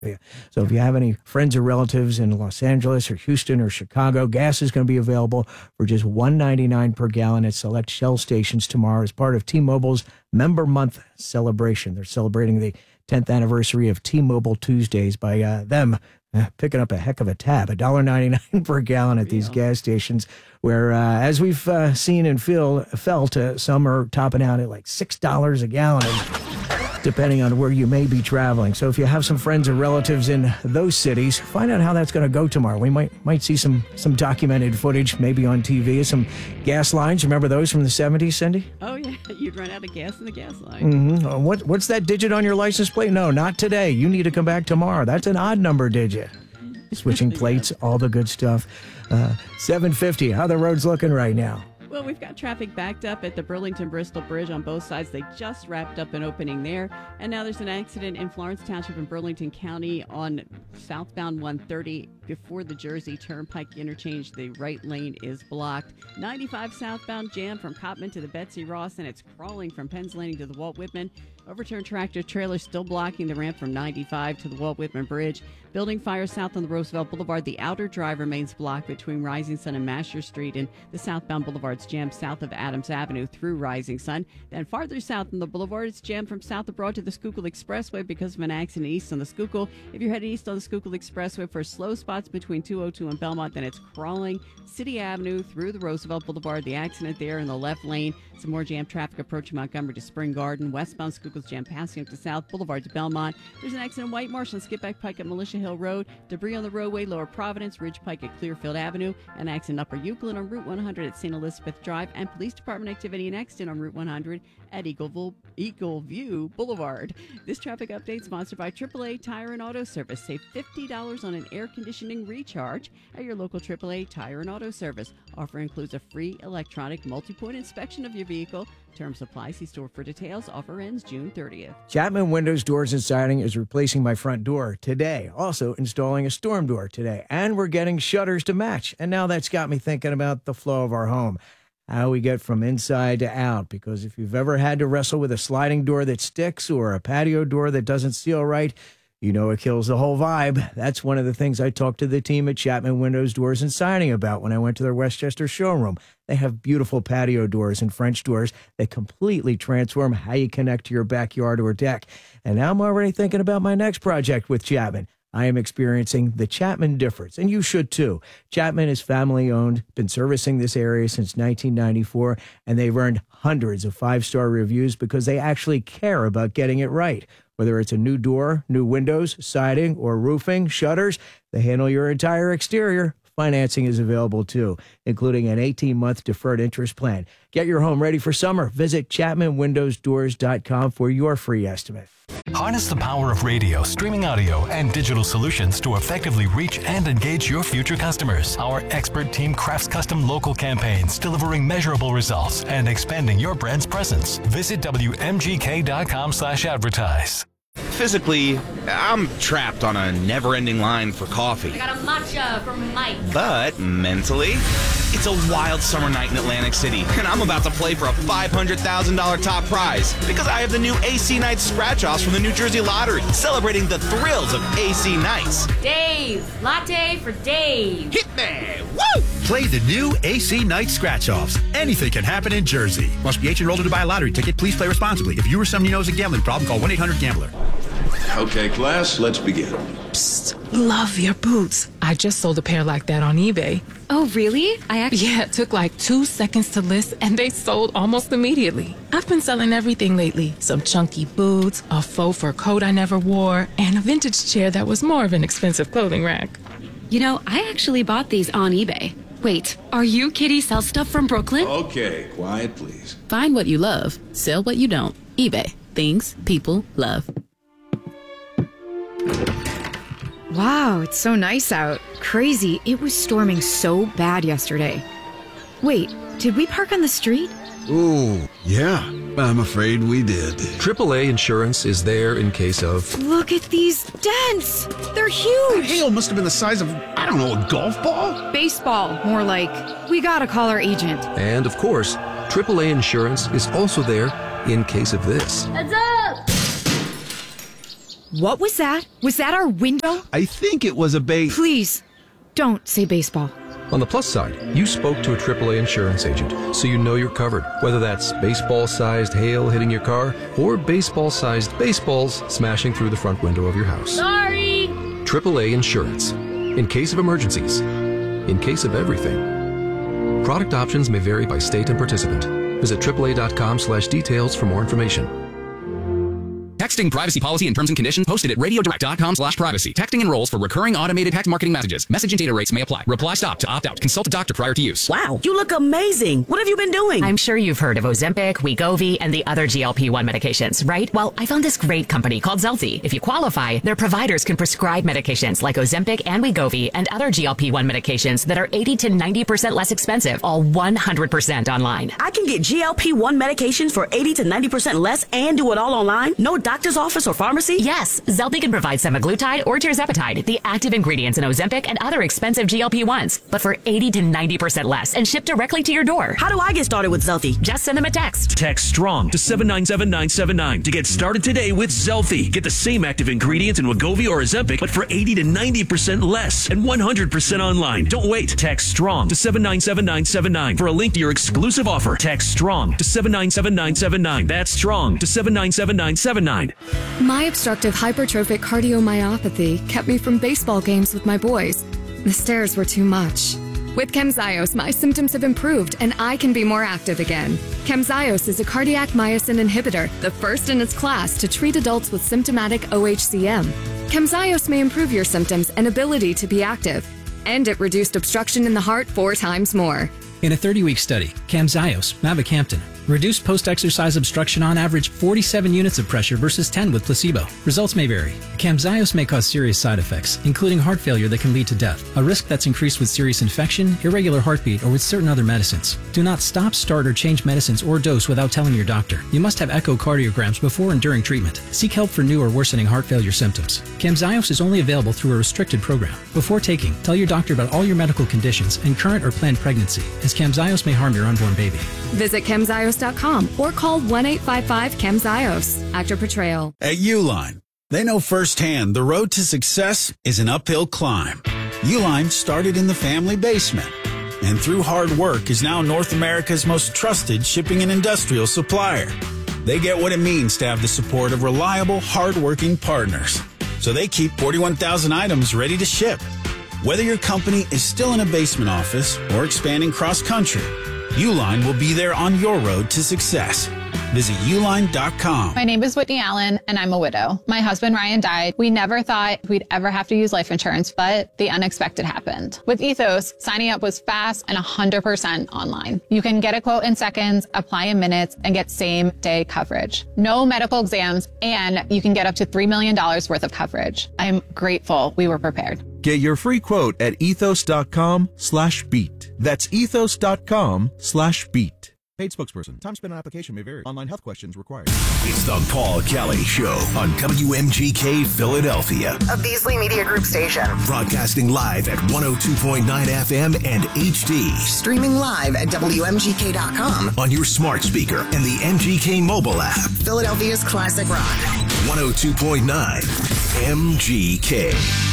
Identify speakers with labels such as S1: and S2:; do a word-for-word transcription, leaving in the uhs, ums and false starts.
S1: So if you have any friends or relatives in Los Angeles or Houston or Chicago, gas is going to be available for just one ninety-nine per gallon at select Shell stations tomorrow as part of T-Mobile's Member Month celebration. They're celebrating the tenth anniversary of T-Mobile Tuesdays by uh, them uh, picking up a heck of a tab, one dollar ninety-nine per gallon at these gas stations, where, uh, as we've uh, seen and feel, felt, uh, some are topping out at like six dollars a gallon, depending on where you may be traveling. So if you have some friends or relatives in those cities, find out how that's going to go tomorrow. We might might see some some documented footage, maybe on T V, some gas lines. Remember those from the seventies, Cindy?
S2: Oh, yeah. You'd run out of gas in the gas line.
S1: Mm-hmm. Uh, what, what's that digit on your license plate? No, not today. You need to come back tomorrow. That's an odd number digit. Switching plates, all the good stuff. Uh, seven fifty, how the roads looking right now?
S2: Well, we've got traffic backed up at the Burlington-Bristol Bridge on both sides. They just wrapped up an opening there. And now there's an accident in Florence Township in Burlington County on southbound one thirty before the Jersey Turnpike interchange. The right lane is blocked. ninety-five southbound jam from Cottman to the Betsy Ross, and it's crawling from Penn's Landing to the Walt Whitman. Overturned tractor trailer still blocking the ramp from ninety-five to the Walt Whitman Bridge. Building fire south on the Roosevelt Boulevard. The outer drive remains blocked between Rising Sun and Masher Street, and the southbound boulevard's jammed south of Adams Avenue through Rising Sun. Then farther south on the boulevard, it's jammed from South of Broad to the Schuylkill Expressway because of an accident east on the Schuylkill. If you're headed east on the Schuylkill Expressway for slow spots between two oh two and Belmont, then it's crawling City Avenue through the Roosevelt Boulevard. The accident there in the left lane. Some more jam traffic approaching Montgomery to Spring Garden. Westbound Schuylkill's jam passing up to South Boulevard to Belmont. There's an accident in White Marsh on Skipback Pike at Militia Hill Road. Debris on the roadway, Lower Providence, Ridge Pike at Clearfield Avenue. An accident Upper Euclid on Route one hundred at Saint Elizabeth Drive. And police department activity and accident on Route one hundred at Eagle, Eagle View Boulevard. This traffic update sponsored by triple A Tire and Auto Service. Save fifty dollars on an air conditioning recharge at your local triple A Tire and Auto Service. Offer includes a free electronic multi-point inspection of your vehicle. Terms apply. See store for details. Offer ends June thirtieth.
S1: Chapman Windows, Doors, and Siding is replacing my front door today. Also installing a storm door today. And we're getting shutters to match. And now that's got me thinking about the flow of our home. How we get from inside to out. Because if you've ever had to wrestle with a sliding door that sticks or a patio door that doesn't seal right, you know it kills the whole vibe. That's one of the things I talked to the team at Chapman Windows, Doors, and Siding about when I went to their Westchester showroom. They have beautiful patio doors and French doors that completely transform how you connect to your backyard or deck. And now I'm already thinking about my next project with Chapman. I am experiencing the Chapman difference, and you should too. Chapman is family-owned, been servicing this area since nineteen ninety-four, and they've earned hundreds of five-star reviews because they actually care about getting it right. Whether it's a new door, new windows, siding, or roofing, shutters, they handle your entire exterior. Financing is available too, including an eighteen-month deferred interest plan. Get your home ready for summer. Visit Chapman Windows Doors dot com for your free estimate.
S3: Harness the power of radio, streaming audio, and digital solutions to effectively reach and engage your future customers. Our expert team crafts custom local campaigns, delivering measurable results and expanding your brand's presence. Visit W M G K dot com slash advertise.
S4: Physically, I'm trapped on a never-ending line for coffee.
S5: I got a matcha from Mike.
S4: But mentally, it's a wild summer night in Atlantic City, and I'm about to play for a five hundred thousand dollars top prize because I have the new A C Nights scratch-offs from the New Jersey Lottery, celebrating the thrills of A C Nights.
S5: Dave, latte for Dave.
S4: Hit me! Woo!
S6: Play the new A C Nights scratch-offs. Anything can happen in Jersey. Must be age enrolled to buy a lottery ticket. Please play responsibly. If you or someone you know has a gambling problem, call one eight hundred gambler.
S7: Okay, class, let's begin.
S8: Psst, love your boots. I just sold a pair like that on eBay.
S9: Oh, really? I actually...
S8: Yeah, it took like two seconds to list, and they sold almost immediately. I've been selling everything lately. Some chunky boots, a faux fur coat I never wore, and a vintage chair that was more of an expensive clothing rack.
S9: You know, I actually bought these on eBay. Wait, are you Kitty Sell Stuff from Brooklyn?
S7: Okay, quiet, please.
S10: Find what you love, sell what you don't. eBay. Things people love.
S11: Wow, it's so nice out. Crazy, it was storming so bad yesterday. Wait, did we park on the street?
S12: Ooh, yeah, I'm afraid we did.
S13: triple A Insurance is there in case of...
S11: Look at these dents! They're huge!
S6: The hail must have been the size of, I don't know, a golf ball?
S11: Baseball, more like. We gotta call our agent.
S13: And, of course, triple A Insurance is also there in case of this.
S5: Heads up!
S11: What was that? Was that our window?
S12: I think it was a bait.
S11: Please, don't say baseball.
S13: On the plus side, you spoke to a triple A insurance agent, so you know you're covered. Whether that's baseball-sized hail hitting your car or baseball-sized baseballs smashing through the front window of your house.
S5: Sorry!
S13: triple A Insurance. In case of emergencies. In case of everything. Product options may vary by state and participant. Visit triple A dot com slash details for more information.
S14: Texting privacy policy and terms and conditions posted at radiodirect.com slash privacy. Texting enrolls for recurring automated text marketing messages. Message and data rates may apply. Reply stop to opt out. Consult a doctor prior to use.
S15: Wow, you look amazing. What have you been doing?
S16: I'm sure you've heard of Ozempic, Wegovy, and the other G L P one medications, right? Well, I found this great company called Zelfie. If you qualify, their providers can prescribe medications like Ozempic and Wegovy and other G L P one medications that are eighty to ninety percent less expensive, all one hundred percent online.
S15: I can get G L P one medications for eighty to ninety percent less and do it all online? No doctor's office or pharmacy?
S16: Yes, Zelfie can provide semaglutide or tirzepatide, the active ingredients in Ozempic and other expensive G L P ones, but for eighty to ninety percent less and shipped directly to your door.
S15: How do I get started with Zelfie?
S16: Just send them a text.
S17: Text STRONG to seven nine seven nine seven nine to get started today with Zelfie. Get the same active ingredients in Wegovy or Ozempic, but for eighty to ninety percent less and one hundred percent online. Don't wait. Text STRONG to seven nine seven nine seven nine for a link to your exclusive offer. Text STRONG to seven nine seven nine seven nine. That's STRONG to seven nine seven nine seven nine.
S18: My obstructive hypertrophic cardiomyopathy kept me from baseball games with my boys. The stairs were too much. With Camzyos, my symptoms have improved and I can be more active again. Camzyos is a cardiac myosin inhibitor, the first in its class to treat adults with symptomatic O H C M. Camzyos may improve your symptoms and ability to be active. And it reduced obstruction in the heart four times more.
S19: In a thirty-week study, Camzyos, mavacamten, reduced post-exercise obstruction on average forty-seven units of pressure versus ten with placebo. Results may vary. Camzyos may cause serious side effects, including heart failure that can lead to death, a risk that's increased with serious infection, irregular heartbeat, or with certain other medicines. Do not stop, start, or change medicines or dose without telling your doctor. You must have echocardiograms before and during treatment. Seek help for new or worsening heart failure symptoms. Camzyos is only available through a restricted program. Before taking, tell your doctor about all your medical conditions and current or planned pregnancy, as Camzyos may harm your unborn baby.
S18: Visit camzyos dot com or call one eight five five camzyos. Actor portrayal.
S6: At Uline, they know firsthand the road to success is an uphill climb. Uline started in the family basement and through hard work is now North America's most trusted shipping and industrial supplier. They get what it means to have the support of reliable, hard-working partners. So they keep forty-one thousand items ready to ship. Whether your company is still in a basement office or expanding cross-country, Uline will be there on your road to success. Visit uline dot com.
S20: My name is Whitney Allen, and I'm a widow. My husband, Ryan, died. We never thought we'd ever have to use life insurance, but the unexpected happened. With Ethos, signing up was fast and one hundred percent online. You can get a quote in seconds, apply in minutes, and get same-day coverage. No medical exams, and you can get up to three million dollars worth of coverage. I'm grateful we were prepared.
S21: Get your free quote at ethos dot com slash beat. That's ethos dot com slash beat. Paid spokesperson. Time spent on application may vary. Online health questions required.
S22: It's the Paul Kelly Show on W M G K Philadelphia.
S23: A Beasley Media Group station.
S22: Broadcasting live at one oh two point nine F M and H D.
S23: Streaming live at W M G K dot com.
S22: On your smart speaker and the M G K mobile app.
S23: Philadelphia's classic rock.
S22: one oh two point nine M G K.